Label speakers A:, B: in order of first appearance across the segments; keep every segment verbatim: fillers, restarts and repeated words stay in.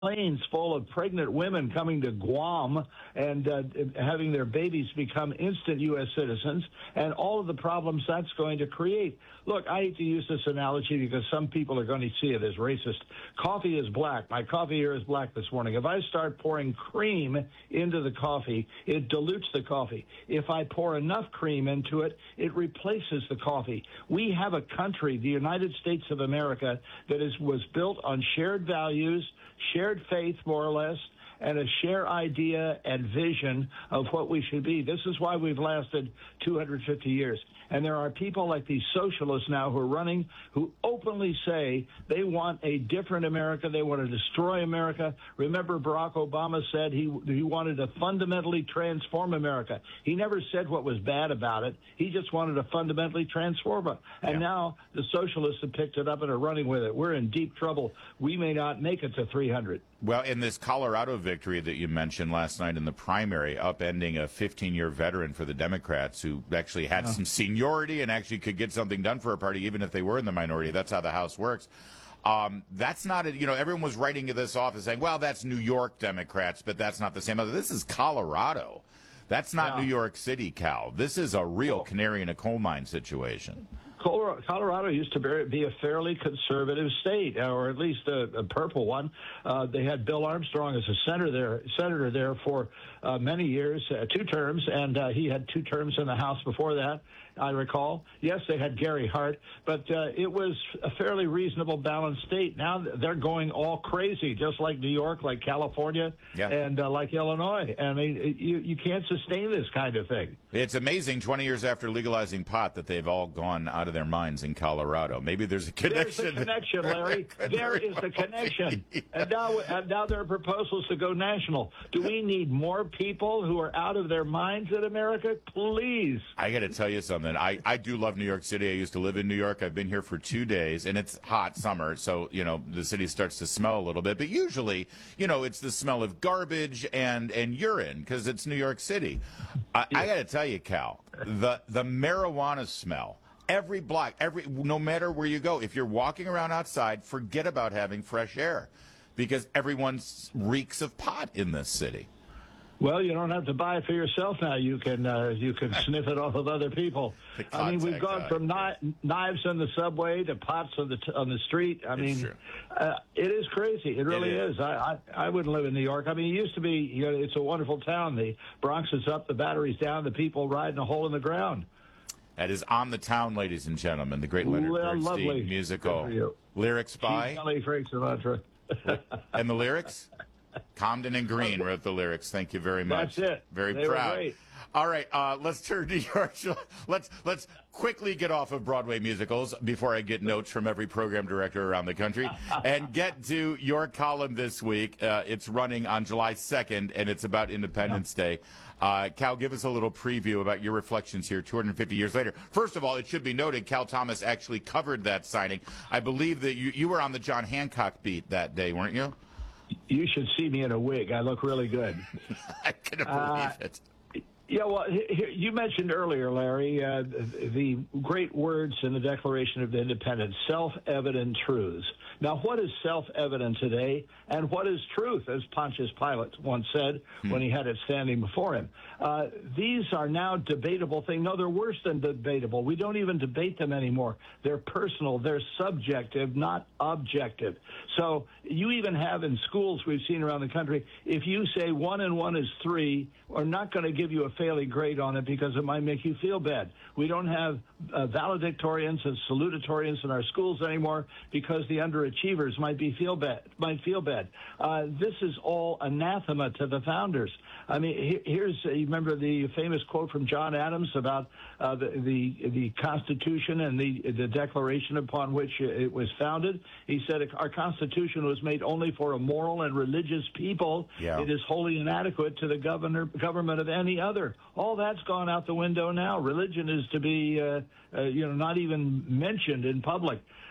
A: planes full of pregnant women coming to Guam and uh, having their babies become instant U S citizens, and all of the problems that's going to create. Look, I hate to use this analogy because some people are going to see it as racist. Coffee is black. My coffee here is black this morning. If I start pouring cream into the coffee, it dilutes the coffee. If I pour enough cream into it, it replaces the coffee. We have a country, the United States of America, that is was built on shared values, shared faith, more or less, and a shared idea and vision of what we should be. This is why we've lasted two hundred fifty years. And there are people like these socialists now who are running, who openly say they want a different America. They want to destroy America. Remember, Barack Obama said he he wanted to fundamentally transform America. He never said what was bad about it. He just wanted to fundamentally transform it. And yeah. now the socialists have picked it up and are running with it. We're in deep trouble. We may not make it to three hundred.
B: Well, in this Colorado victory that you mentioned last night in the primary, upending a fifteen-year veteran for the Democrats who actually had oh. some seniority and actually could get something done for a party, even if they were in the minority. That's how the House works. Um, that's not, a, you know, everyone was writing this off as saying, well, that's New York Democrats, but that's not the same. This is Colorado. That's not yeah. New York City, Cal. This is a real canary in a coal mine situation.
A: Colorado used to be a fairly conservative state, or at least a, a purple one. Uh, they had Bill Armstrong as a senator there, senator there for uh, many years, uh, two terms, and uh, he had two terms in the House before that, I recall. Yes, they had Gary Hart, but uh, it was a fairly reasonable, balanced state. Now they're going all crazy, just like New York, like California, yeah. and uh, like Illinois. I mean, you, you can't sustain this kind of thing.
B: It's amazing, twenty years after legalizing pot, that they've all gone out of their minds in Colorado. Maybe there's a connection.
A: There's a connection, Larry. There is the connection. And now, and now there are proposals to go national. Do we need more people who are out of their minds in America? Please.
B: I got to tell you something. I, I do love New York City. I used to live in New York. I've been here for two days, and it's hot summer, so, you know, the city starts to smell a little bit. But usually, you know, it's the smell of garbage and, and urine because it's New York City. I, I got to tell you, Cal, the, the marijuana smell, every block, every no matter where you go, if you're walking around outside, forget about having fresh air because everyone reeks of pot in this city.
A: Well, you don't have to buy it for yourself now. You can uh, you can sniff it off of other people. I mean, we've gone from kni- knives on the subway to pots on the t- on the street. I mean, uh, it is crazy. It really it is. is. I, I I wouldn't live in New York. I mean, it used to be. You know, it's a wonderful town. The Bronx is up, the Battery's down, the people riding a hole in the ground.
B: That is On the Town, ladies and gentlemen. The great Leonard well, Bernstein
A: lovely.
B: musical. Lyrics by
A: Frank Sinatra.
B: And the lyrics. Comden and Green wrote the lyrics. Thank you very much.
A: That's it.
B: Very
A: they
B: proud.
A: Were great.
B: All right, uh, let's turn to your. Let's let's quickly get off of Broadway musicals before I get notes from every program director around the country, and get to your column this week. Uh, it's running on July second, and it's about Independence yeah. Day. Uh, Cal, give us a little preview about your reflections here two hundred fifty years later. First of all, it should be noted, Cal Thomas actually covered that signing. I believe that you, you were on the John Hancock beat that day, weren't you?
A: You should see me in a wig. I look really good.
B: I couldn't believe uh, it.
A: Yeah, well, you mentioned earlier, Larry, uh, the great words in the Declaration of Independence, self-evident truths. Now, what is self-evident today, and what is truth, as Pontius Pilate once said hmm. when he had it standing before him? Uh, these are now debatable things. No, they're worse than debatable. We don't even debate them anymore. They're personal. They're subjective, not objective. So you even have in schools we've seen around the country, if you say one and one is three, we're not going to give you a failing grade on it because it might make you feel bad. We don't have uh, valedictorians and salutatorians in our schools anymore because the underachievers might be feel bad. Might feel bad. Uh, this is all anathema to the founders. I mean, he, here's uh, you remember the famous quote from John Adams about uh, the, the the Constitution and the the Declaration upon which it was founded. He said our Constitution was made only for a moral and religious people.
B: Yeah.
A: It is wholly inadequate to the governor government of any other. All that's gone out the window now. Religion is to be, uh, uh, you know, not even mentioned in public.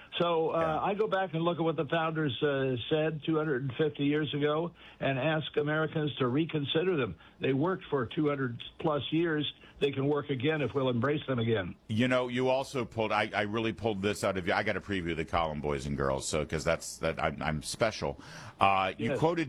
A: So uh,
B: Yeah.
A: I go back and look at what the founders uh, said two hundred fifty years ago and ask Americans to reconsider them. They worked for two hundred plus years. They can work again if we'll embrace them again.
B: You know, you also pulled. I, I really pulled this out of you. I got to preview the column, boys and girls, so because that's that I'm, I'm special. Uh, you
A: Yes.
B: quoted